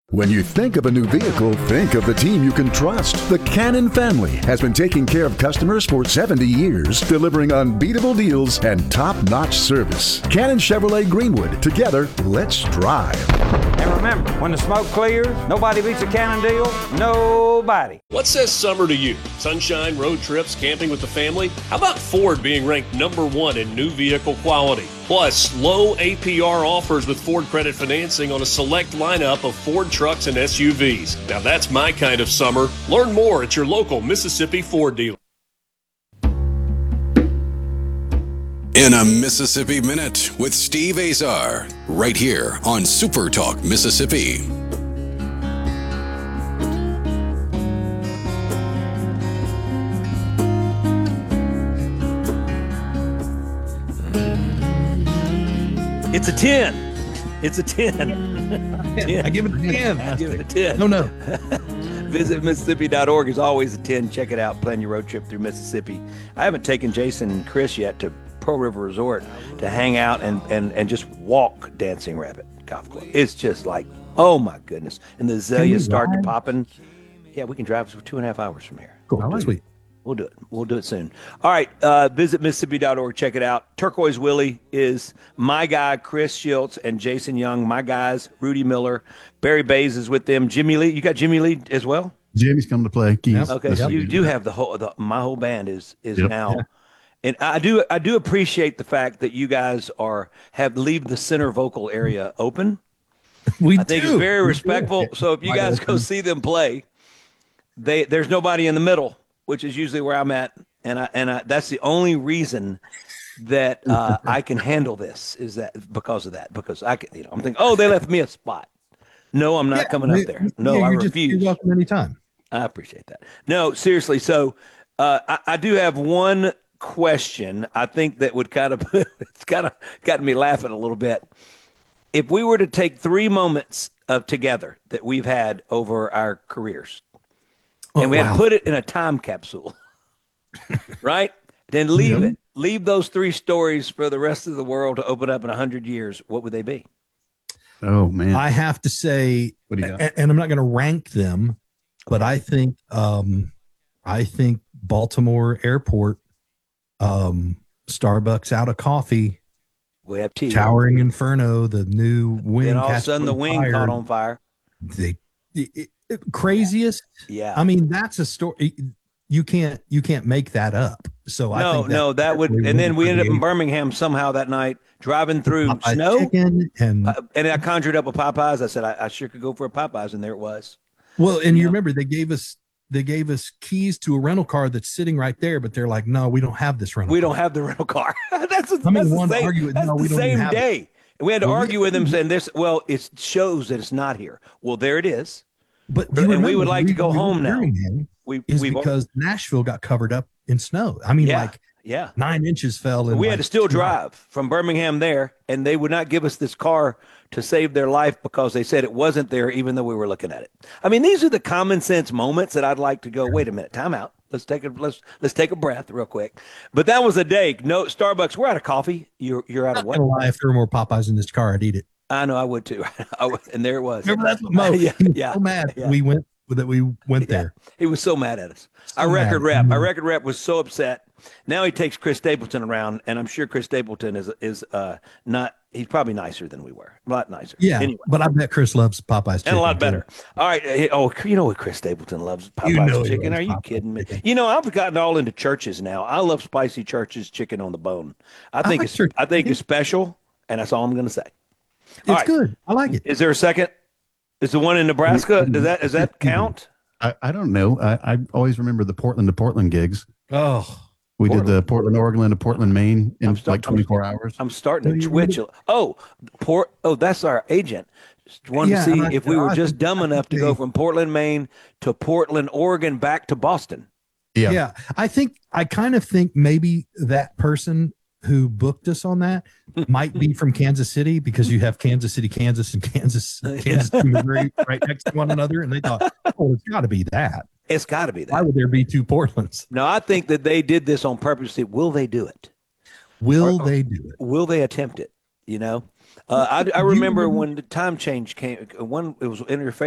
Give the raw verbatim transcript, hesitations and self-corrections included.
When you think of a new vehicle, think of the team you can trust. The Cannon family has been taking care of customers for seventy years, delivering unbeatable deals and top-notch service. Cannon Chevrolet Greenwood. Together, let's drive. And remember, when the smoke clears, nobody beats a Cannon deal. Nobody. What says summer to you? Sunshine, road trips, camping with the family? How about Ford being ranked number one in new vehicle quality? Plus, low A P R offers with Ford Credit Financing on a select lineup of Ford trucks and S U Vs. Now that's my kind of summer. Learn more at your local Mississippi Ford dealer. In a Mississippi Minute with Steve Azar, right here on Super Talk Mississippi. It's a ten. It's a ten. ten. I give it a ten. I give it a ten. No, no. Visit Mississippi dot org is always a ten. Check it out. Plan your road trip through Mississippi. I haven't taken Jason and Chris yet to Pearl River Resort to hang out and, and, and just walk Dancing Rabbit Golf Club. It's just like, oh my goodness. And the azaleas start to popping. Yeah, we can drive for two and a half hours from here. Cool. Like Sweet. We'll do it. We'll do it soon. All right. Uh, visit Mississippi dot org. Check it out. Turquoise Willie is my guy, Chris Schultz and Jason Young. My guys, Rudy Miller. Barry Bays is with them. Jimmy Lee. You got Jimmy Lee as well? Jimmy's coming to play keys. Okay. So you do have the whole, the, my whole band is, is Yep. now. Yeah. And I do, I do appreciate the fact that you guys are, have leave the center vocal area open. We I think do. it's very We respectful. do. So if you Wide guys go open. see them play, they, there's nobody in the middle, which is usually where I'm at. And I, and I, that's the only reason that uh, I can handle this is that because of that, because I can, you know, I'm thinking, oh, they left me a spot. No, I'm not Yeah, coming we- up there. No, yeah, I you're just- refuse. You're welcome anytime. I appreciate that. No, seriously. So uh, I, I do have one question. I think that would kind of it's kind of gotten me laughing a little bit. If we were to take three moments of together that we've had over our careers, Oh, and we had wow. to put it in a time capsule, right? Then leave Yeah. it. Leave those three stories for the rest of the world to open up in a hundred years. What would they be? Oh man. I have to say, What do you got? and, and I'm not going to rank them, but I think, um, I think Baltimore Airport, um, Starbucks out of coffee, We have tea. Towering Inferno, the new wing. Then all of a catch sudden the on wing fire. caught on fire. The, it- it- craziest. Yeah. I mean, that's a story. You can't, you can't make that up. So I No, think no, that would, definitely and then we ended up in create Birmingham somehow that night, driving through Popeyes snow. chicken and Uh, and I conjured up a Popeyes. I said, I, I sure could go for a Popeyes, and there it was. well, and you Yeah. remember they gave us they gave us keys to a rental car that's sitting right there, but they're like, no, we don't have this rental. We car. don't have the rental car. that's a, I mean, that's one the same, argue with, that's no, the we don't even same have it. day. And we had to Well, we- argue with them saying this. Well, it shows that it's not here. Well, there it is. But and you we remember would the like to reason go we home went now. to Birmingham We is we've because Nashville got covered up in snow. I mean, yeah like yeah. nine inches fell. In We like had to still two hours. drive from Birmingham there, and they would not give us this car to save their life because they said it wasn't there, even though we were looking at it. I mean, these are the common sense moments that I'd like to go. Wait a minute, time out. Let's take a let's let's take a breath real quick. But that was a day. No Starbucks. We're out of coffee. You're you're out of I'm what? not gonna lie, if there were more Popeyes in this car, I'd eat it. I know I would too. I would, and there it was. Remember that? Mo, yeah, he was yeah, so mad yeah. we went that we went Yeah. there. He was so mad at us. So our record mad. rep, our Mhm. record rep was so upset. Now he takes Chris Stapleton around, and I'm sure Chris Stapleton is is uh not. He's probably nicer than we were. A lot nicer. Yeah, Anyway, but I bet Chris loves Popeyes chicken and a lot too. better. All right. eh, Oh, you know what Chris Stapleton loves? Popeye's You know he chicken. loves Are you Popeyes kidding me? chicken. You know, I've gotten all into churches now. I love spicy churches chicken on the bone. I I think like it's church I think chicken. it's special, and that's all I'm going to say. It's All right. good. I like it. Is there a second? Is the one in Nebraska? Does that does that count? I, I don't know. I, I always remember the Portland to Portland gigs. Oh, We did the Portland, Oregon to Portland, Maine in I'm start- like twenty-four hours. I'm starting Oh, to you twitch. Oh, port. Oh, that's our agent. Just wanted Yeah, to see and I- if we were I just think- dumb I enough to think go they- from Portland, Maine to Portland, Oregon, back to Boston. yeah. yeah. I think I kind of think maybe that person who booked us on that might be from Kansas City because you have Kansas City, Kansas, and Kansas, Kansas, City, Missouri right next to one another, and they thought, oh, it's got to be that. It's got to be Why that. would there be two Portlands? No, I think that they did this on purpose. To see, will they do it? Will Or- they do it? Will they attempt it? You know, uh, I, I You remember remember- when the time change came. One, it was interface.